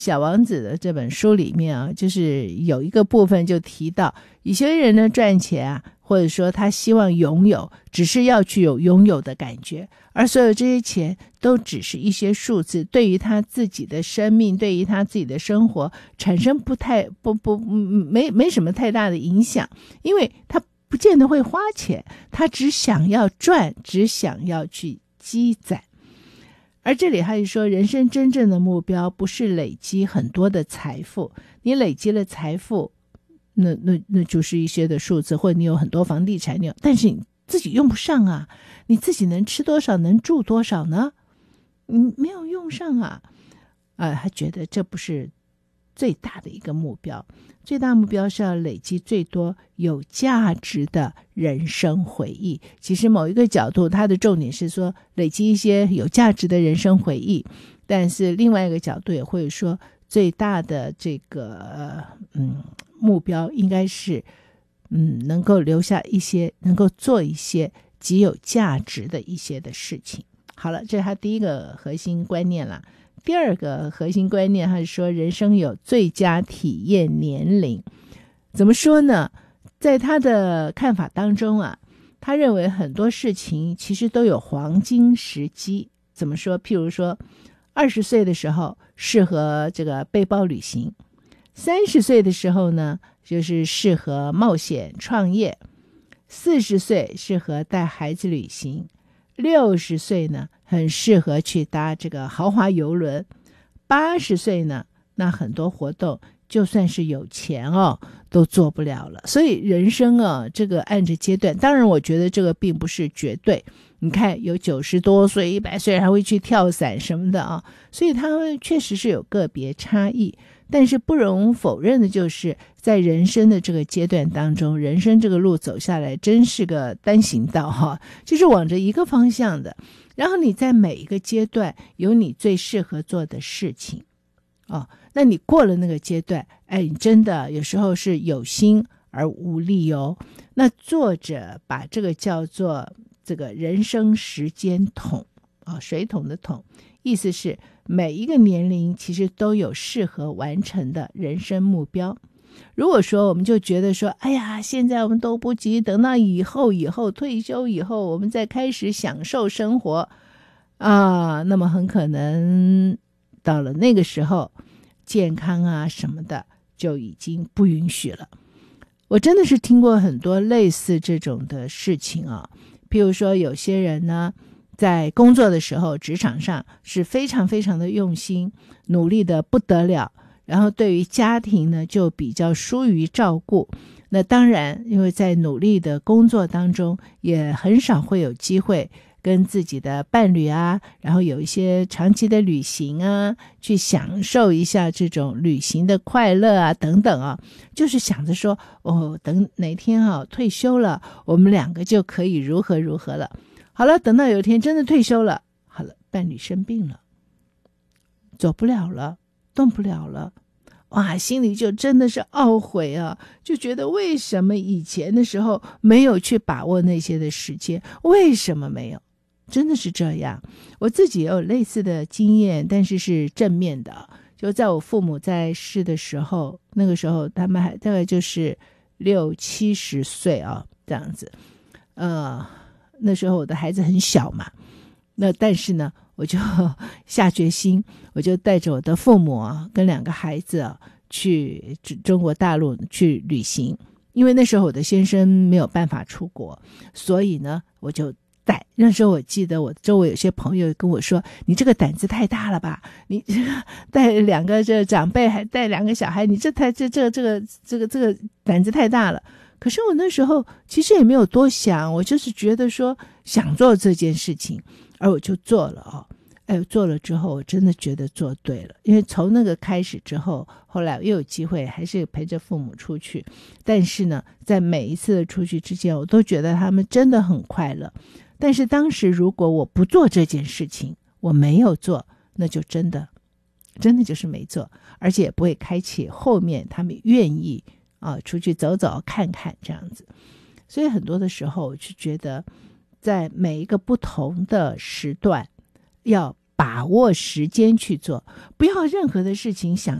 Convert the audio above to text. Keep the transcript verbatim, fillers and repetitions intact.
小王子的这本书里面啊，就是有一个部分就提到，有些人呢赚钱啊，或者说他希望拥有，只是要去有拥有的感觉，而所有这些钱都只是一些数字，对于他自己的生命，对于他自己的生活产生不太不不没没什么太大的影响，因为他不见得会花钱，他只想要赚，只想要去积攒。而这里还是说，人生真正的目标不是累积很多的财富，你累积了财富，那那那就是一些的数字，或者你有很多房地产，你有，但是你自己用不上啊，你自己能吃多少，能住多少呢？你没有用上啊，啊，他觉得这不是最大的一个目标，最大目标是要累积最多有价值的人生回忆。其实某一个角度，它的重点是说累积一些有价值的人生回忆，但是另外一个角度也会说，最大的这个嗯目标应该是嗯能够留下一些，能够做一些极有价值的一些的事情。好了，这是他第一个核心观念了。第二个核心观念，他是说人生有最佳体验年龄。怎么说呢？在他的看法当中啊，他认为很多事情其实都有黄金时机。怎么说？譬如说，二十岁的时候适合这个背包旅行，三十岁的时候呢，就是适合冒险创业，四十岁适合带孩子旅行，六十岁呢很适合去搭这个豪华游轮，八十岁呢，那很多活动就算是有钱哦都做不了了。所以人生啊，这个按着阶段，当然我觉得这个并不是绝对，你看有九十多岁一百岁还会去跳伞什么的啊，所以它确实是有个别差异。但是不容否认的就是，在人生的这个阶段当中，人生这个路走下来真是个单行道哈，就是往着一个方向的。然后你在每一个阶段有你最适合做的事情哦，那你过了那个阶段，哎，你真的有时候是有心而无力哦。那作者把这个叫做这个人生时间桶啊、哦，水桶的桶，意思是每一个年龄其实都有适合完成的人生目标。如果说我们就觉得说，哎呀，现在我们都不急，等到以后以后退休以后，我们再开始享受生活啊，那么很可能到了那个时候，健康啊什么的就已经不允许了。我真的是听过很多类似这种的事情啊，譬如说有些人呢，在工作的时候，职场上是非常非常的用心，努力的不得了，然后对于家庭呢就比较疏于照顾。那当然因为在努力的工作当中，也很少会有机会跟自己的伴侣啊，然后有一些长期的旅行啊，去享受一下这种旅行的快乐啊等等啊，就是想着说，哦，等哪天啊退休了，我们两个就可以如何如何了。好了，等到有一天真的退休了，好了，伴侣生病了，走不了了，动不了了，哇，心里就真的是懊悔啊，就觉得为什么以前的时候没有去把握那些的时间，为什么没有？真的是这样。我自己也有类似的经验，但是是正面的。就在我父母在世的时候，那个时候他们还大概就是六七十岁啊，这样子。呃，那时候我的孩子很小嘛，那但是呢，我就下决心，我就带着我的父母啊，跟两个孩子啊，去中国大陆去旅行。因为那时候我的先生没有办法出国，所以呢，我就带。那时候我记得我周围有些朋友跟我说，你这个胆子太大了吧，你这个带两个这长辈还带两个小孩，你这太这这这个这个这个胆子太大了。可是我那时候其实也没有多想，我就是觉得说想做这件事情，而我就做了哦。哎，做了之后我真的觉得做对了，因为从那个开始之后，后来又有机会还是陪着父母出去，但是呢，在每一次的出去之间，我都觉得他们真的很快乐。但是当时如果我不做这件事情，我没有做，那就真的真的就是没做，而且也不会开启后面他们愿意啊出去走走看看这样子。所以很多的时候我就觉得在每一个不同的时段要把握时间去做，不要任何的事情想